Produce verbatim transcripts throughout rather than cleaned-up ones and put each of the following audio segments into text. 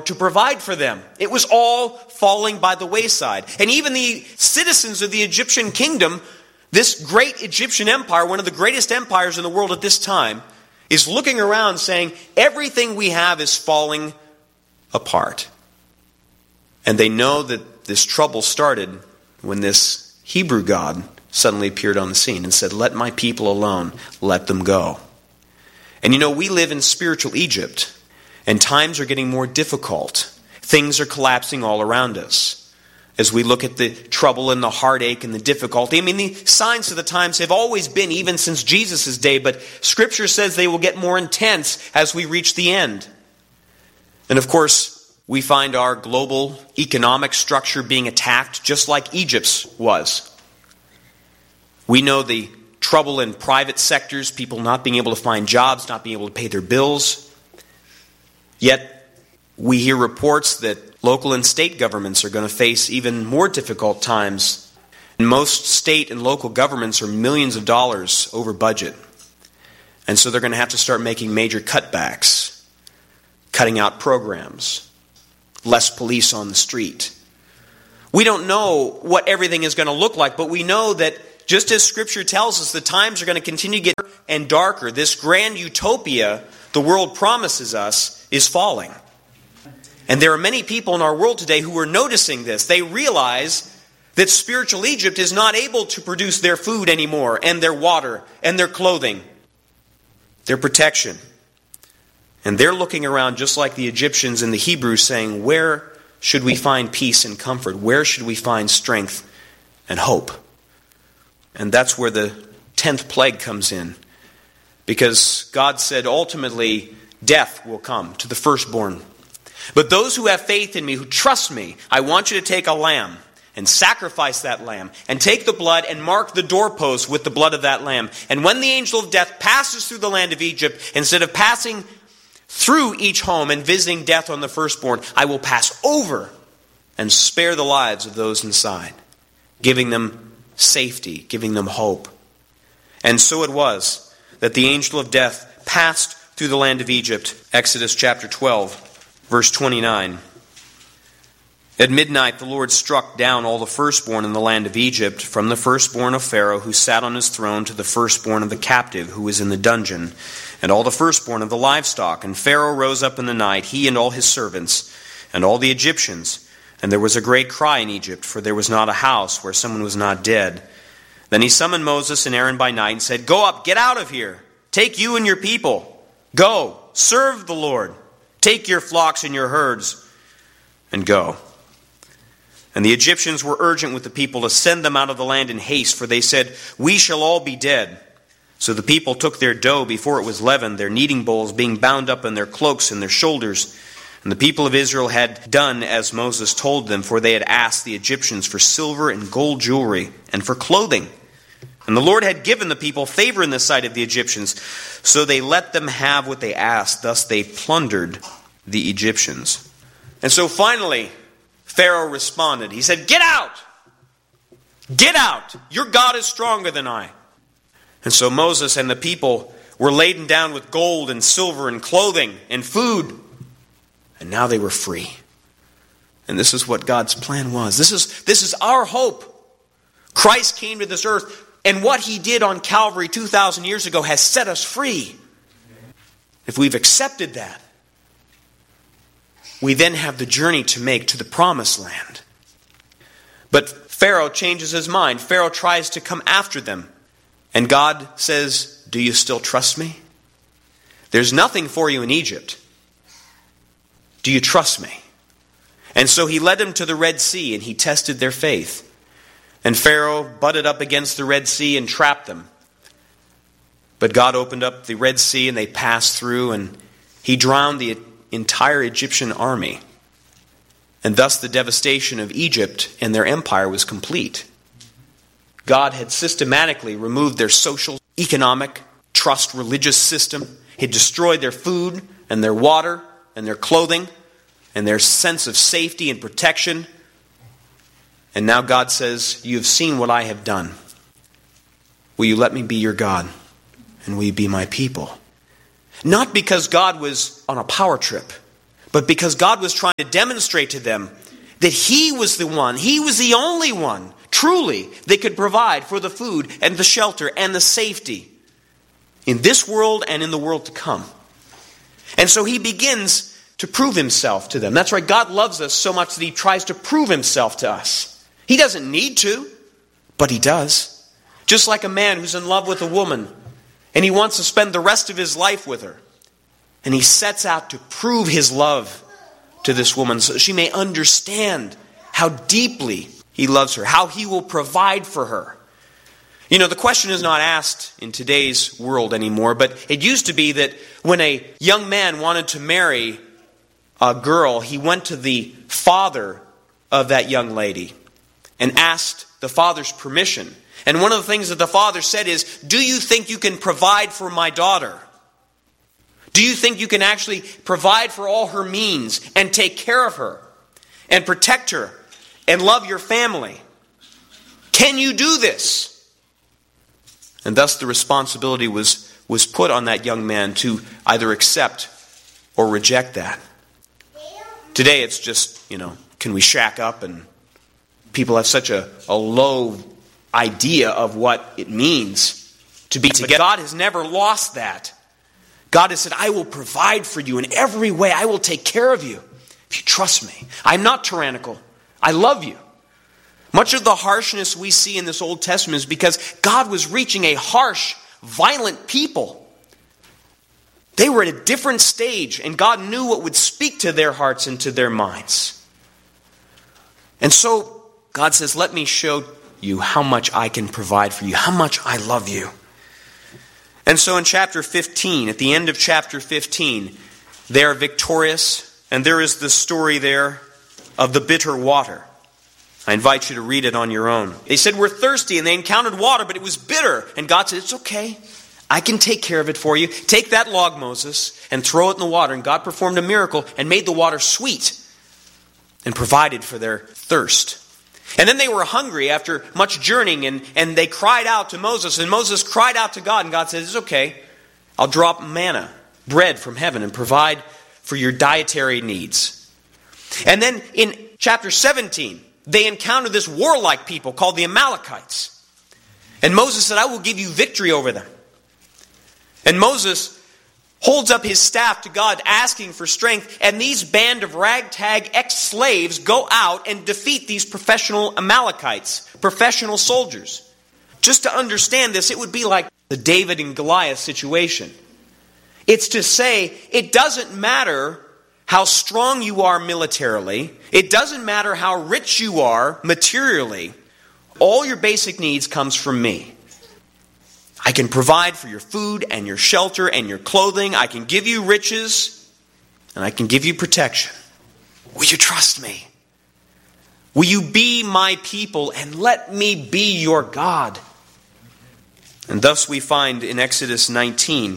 to provide for them. It was all falling by the wayside. And even the citizens of the Egyptian kingdom, this great Egyptian empire, one of the greatest empires in the world at this time, is looking around saying, everything we have is falling apart. And they know that this trouble started when this Hebrew God suddenly appeared on the scene and said, let my people alone, let them go. And you know, we live in spiritual Egypt, and times are getting more difficult. Things are collapsing all around us. As we look at the trouble and the heartache and the difficulty. I mean, the signs of the times have always been, even since Jesus' day, but Scripture says they will get more intense as we reach the end. And of course, we find our global economic structure being attacked just like Egypt's was. We know the trouble in private sectors, people not being able to find jobs, not being able to pay their bills. Yet, we hear reports that local and state governments are going to face even more difficult times. And most state and local governments are millions of dollars over budget. And so they're going to have to start making major cutbacks, cutting out programs, less police on the street. We don't know what everything is going to look like, but we know that just as Scripture tells us, the times are going to continue to get darker and darker. This grand utopia the world promises us is falling. And there are many people in our world today who are noticing this. They realize that spiritual Egypt is not able to produce their food anymore, and their water, and their clothing, their protection. And they're looking around just like the Egyptians and the Hebrews saying, where should we find peace and comfort? Where should we find strength and hope? And that's where the tenth plague comes in. Because God said ultimately death will come to the firstborn. But those who have faith in me, who trust me, I want you to take a lamb and sacrifice that lamb and take the blood and mark the doorpost with the blood of that lamb. And when the angel of death passes through the land of Egypt, instead of passing through each home and visiting death on the firstborn, I will pass over and spare the lives of those inside, giving them safety, giving them hope. And so it was that the angel of death passed through the land of Egypt. Exodus chapter twelve. Verse twenty-nine, at midnight the Lord struck down all the firstborn in the land of Egypt, from the firstborn of Pharaoh who sat on his throne to the firstborn of the captive who was in the dungeon, and all the firstborn of the livestock. And Pharaoh rose up in the night, he and all his servants, and all the Egyptians. And there was a great cry in Egypt, for there was not a house where someone was not dead. Then he summoned Moses and Aaron by night and said, go up, get out of here, take you and your people, go, serve the Lord. Take your flocks and your herds and go. And the Egyptians were urgent with the people to send them out of the land in haste, for they said, we shall all be dead. So the people took their dough before it was leavened, their kneading bowls being bound up in their cloaks and their shoulders. And the people of Israel had done as Moses told them, for they had asked the Egyptians for silver and gold jewelry and for clothing. And the Lord had given the people favor in the sight of the Egyptians, so they let them have what they asked. Thus they plundered the Egyptians. And so finally, Pharaoh responded. He said, get out! Get out! Your God is stronger than I. And so Moses and the people were laden down with gold and silver and clothing and food. And now they were free. And this is what God's plan was. This is, this is our hope. Christ came to this earth, and what he did on Calvary two thousand years ago has set us free. If we've accepted that, we then have the journey to make to the promised land. But Pharaoh changes his mind. Pharaoh tries to come after them. And God says, do you still trust me? There's nothing for you in Egypt. Do you trust me? And so he led them to the Red Sea, and he tested their faith. And Pharaoh butted up against the Red Sea and trapped them. But God opened up the Red Sea, and they passed through, and he drowned the entire Egyptian army. And thus the devastation of Egypt and their empire was complete. God had systematically removed their social, economic, trust, religious system. He destroyed their food and their water and their clothing and their sense of safety and protection. And now God says, you have seen what I have done. Will you let me be your God? And will you be my people? Not because God was on a power trip, but because God was trying to demonstrate to them that He was the one, He was the only one, truly, that could provide for the food and the shelter and the safety in this world and in the world to come. And so He begins to prove Himself to them. That's right, God loves us so much that He tries to prove Himself to us. He doesn't need to, but He does. Just like a man who's in love with a woman, and he wants to spend the rest of his life with her. And he sets out to prove his love to this woman so she may understand how deeply he loves her, how he will provide for her. You know, the question is not asked in today's world anymore, but it used to be that when a young man wanted to marry a girl, he went to the father of that young lady and asked the father's permission. And one of the things that the father said is, do you think you can provide for my daughter? Do you think you can actually provide for all her means and take care of her and protect her and love your family? Can you do this? And thus the responsibility was, was put on that young man to either accept or reject that. Today it's just, you know, can we shack up? And people have such a, a low idea of what it means to be together. God has never lost that. God has said, I will provide for you in every way. I will take care of you if you trust me. I'm not tyrannical. I love you. Much of the harshness we see in this Old Testament is because God was reaching a harsh, violent people. They were at a different stage, and God knew what would speak to their hearts and to their minds. And so God says, let me show you how much I can provide for you, how much I love you. And so in chapter fifteen, at the end of chapter fifteen, they are victorious, and there is the story there of the bitter water. I invite you to read it on your own. They said, we're thirsty, and they encountered water, but it was bitter. And God said, it's okay. I can take care of it for you. Take that log, Moses, and throw it in the water. And God performed a miracle and made the water sweet and provided for their thirst. And then they were hungry after much journeying, and, and they cried out to Moses. And Moses cried out to God, and God said, it's okay. I'll drop manna, bread from heaven, and provide for your dietary needs. And then in chapter seventeen, they encountered this warlike people called the Amalekites. And Moses said, I will give you victory over them. And Moses holds up his staff to God, asking for strength, and these band of ragtag ex-slaves go out and defeat these professional Amalekites, professional soldiers. Just to understand this, it would be like the David and Goliath situation. It's to say, it doesn't matter how strong you are militarily, it doesn't matter how rich you are materially, all your basic needs comes from me. I can provide for your food and your shelter and your clothing. I can give you riches and I can give you protection. Will you trust me? Will you be my people and let me be your God? And thus we find in Exodus nineteen,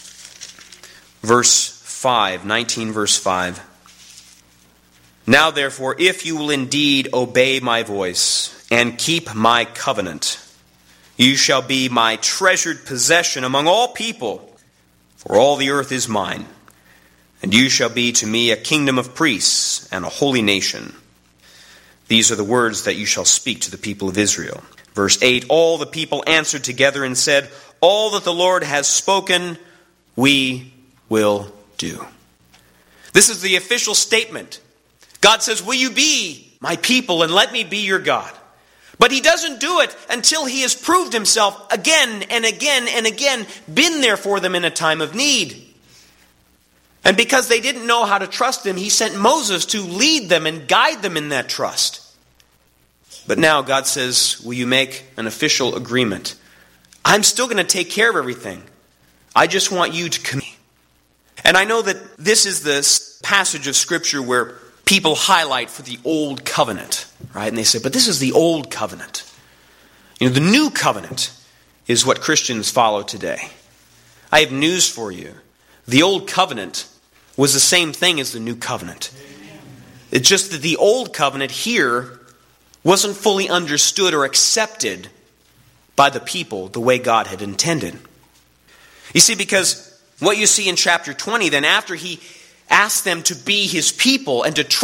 verse five, nineteen verse five. Now therefore, if you will indeed obey my voice and keep my covenant, you shall be my treasured possession among all people, for all the earth is mine. And you shall be to me a kingdom of priests and a holy nation. These are the words that you shall speak to the people of Israel. Verse eight, all the people answered together and said, all that the Lord has spoken, we will do. This is the official statement. God says, will you be my people and let me be your God? But he doesn't do it until he has proved himself again and again and again, been there for them in a time of need. And because they didn't know how to trust him, he sent Moses to lead them and guide them in that trust. But now God says, will you make an official agreement? I'm still going to take care of everything. I just want you to commit. And I know that this is the passage of Scripture where people highlight for the old covenant, right? And they say, but this is the old covenant. You know, the new covenant is what Christians follow today. I have news for you. The old covenant was the same thing as the new covenant. It's just that the old covenant here wasn't fully understood or accepted by the people the way God had intended. You see, because what you see in chapter twenty, then after he asked them to be his people and to trust